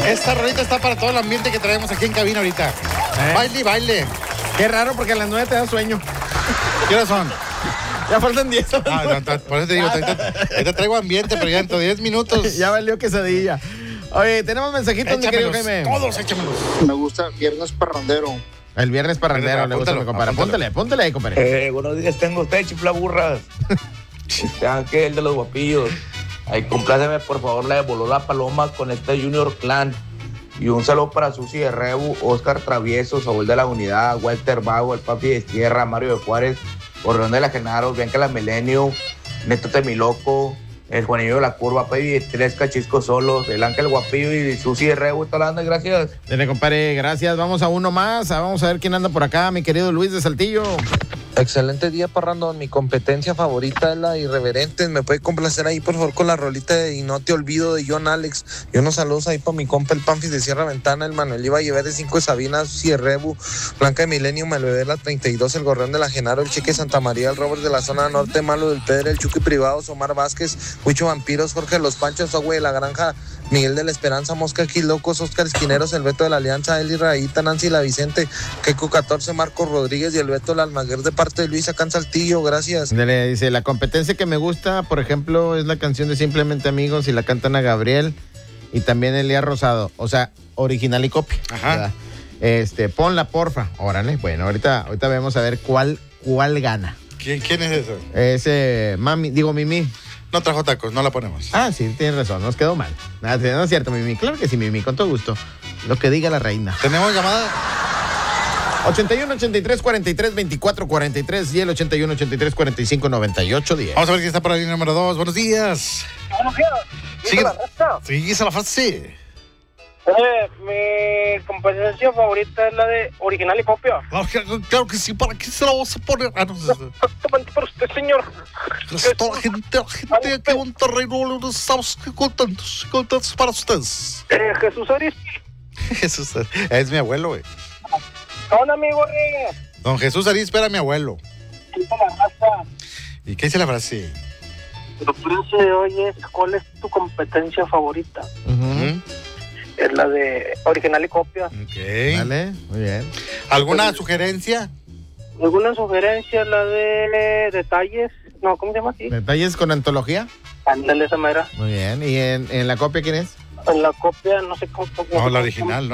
Esta rolita está para todo el ambiente que traemos aquí en cabina ahorita. Baile y baile. Qué raro, porque a las 9 te da sueño. ¿Qué horas son? Ya faltan 10. Por eso te digo, ahorita traigo ambiente, pero ya dentro de 10 minutos. Ya valió quesadilla. Oye, tenemos mensajitos, mi querido Jaime. Todos, échamelos. Me gusta Viernes Parrandero. El viernes parrandero, le gusta a mi compadre. Póntale ahí, compadre. Buenos días, tengo usted, chiflaburras. Ángel de los guapillos. Ahí, compláceme, por favor, la de Voló la Paloma con este Junior Clan. Y un saludo para Susi de Rebu, Oscar Travieso, Saúl de la Unidad, Walter Vago, el Papi de Tierra, Mario de Juárez, Orlando de la Genaro, Bianca la Milenio, Neto Temiloco, el Juanillo de la Curva, Papi, tres cachiscos solos, el Ángel Guapillo y Susi de Rebu. Está hablando, gracias. Dele, compadre, gracias. Vamos a uno más. Vamos a ver quién anda por acá, mi querido Luis de Saltillo. Excelente día, Parrandón. Mi competencia favorita es la Irreverentes. ¿Me puede complacer ahí, por favor, con la rolita de Y No Te Olvido de John Alex? Y unos saludos ahí para mi compa, el Panfis de Sierra Ventana, el Manuel Iba a llevar de 5 de Sabina, Cierrebu, Blanca de Milenio, Melbeder la 32, el Gorrión de la Genaro, el Cheque Santa María, el Robert de la Zona Norte, Malo del Pedro, el Chucky Privados, Omar Vázquez, Huicho Vampiros, Jorge Los Panchos, Agüe de la Granja, Miguel de la Esperanza, Mosca aquí Locos, Oscar Esquineros, el Beto de la Alianza, Eli Raíta, Nancy La Vicente, Keco 14, Marcos Rodríguez y el Beto de la Almaguer de parte de Luis acá en Saltillo, gracias. Dele, dice, la competencia que me gusta, por ejemplo, es la canción de Simplemente Amigos y la cantan a Gabriel y también Elías Rosado, o sea, original y copia. Ajá. ¿Verdad? Ponla, porfa. Órale, bueno, ahorita vamos a ver cuál gana. ¿Quién es eso? Ese, Mimi. No trajo tacos, no la ponemos. Ah, sí, tienes razón, nos quedó mal. No es cierto, Mimi. Claro que sí, Mimi, con todo gusto. Lo que diga la reina. ¿Tenemos llamada? 81 83 43 24 43 y el 81 83 45 98 10. Vamos a ver quién está por ahí, número 2. Buenos días. Buenos días. Sigue la frase. Mi competencia favorita es la de original y copia. Claro que sí, ¿para qué se la vamos a poner? Ah, no, Exactamente para usted, señor. toda la gente aquí en Monterrey no estamos contentos para ustedes. Jesús Arispe. Jesús, es mi abuelo, güey. Hola, amigo. Don Jesús Arispe era mi abuelo. La raza. ¿Y qué dice la frase? La frase de hoy es: ¿cuál es tu competencia favorita? Es la de original y copia. Ok. Vale, muy bien. ¿Alguna sugerencia? ¿Alguna sugerencia? La de detalles. No, ¿cómo se llama así? ¿Detalles con antología? Ándale, esa manera. Muy bien. ¿Y en la copia quién es? En la copia, no sé cómo. No, la original, ¿no?